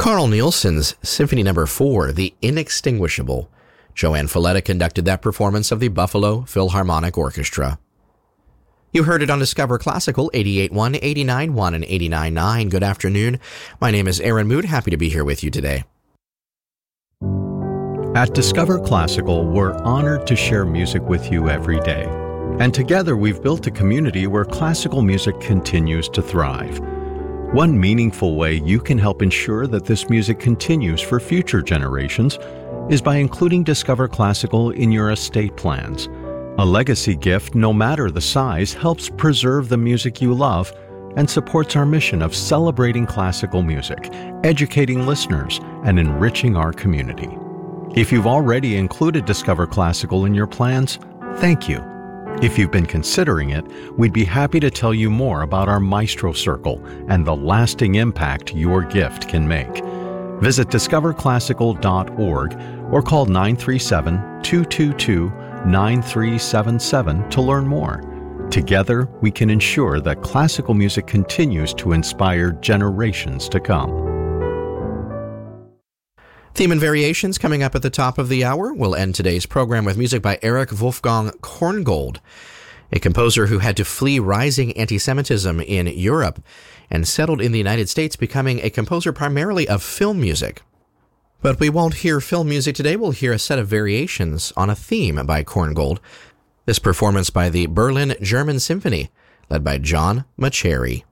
Carl Nielsen's Symphony No. 4, The Inextinguishable. Joanne Folletta conducted that performance of the Buffalo Philharmonic Orchestra. You heard it on Discover Classical 88.1, 89.1, and 89.9. Good afternoon. My name is Aaron Mood. Happy to be here with you today. At Discover Classical, we're honored to share music with you every day. And together we've built a community where classical music continues to thrive. One meaningful way you can help ensure that this music continues for future generations is by including Discover Classical in your estate plans. A legacy gift, no matter the size, helps preserve the music you love and supports our mission of celebrating classical music, educating listeners, and enriching our community. If you've already included Discover Classical in your plans, thank you. If you've been considering it, we'd be happy to tell you more about our Maestro Circle and the lasting impact your gift can make. Visit discoverclassical.org or call 937-222-9377 to learn more. Together, we can ensure that classical music continues to inspire generations to come. Theme and Variations coming up at the top of the hour. We'll end today's program with music by Erich Wolfgang Korngold, a composer who had to flee rising anti-Semitism in Europe and settled in the United States, becoming a composer primarily of film music. But we won't hear film music today. We'll hear a set of variations on a theme by Korngold. This performance by the Berlin German Symphony, led by John Mauceri.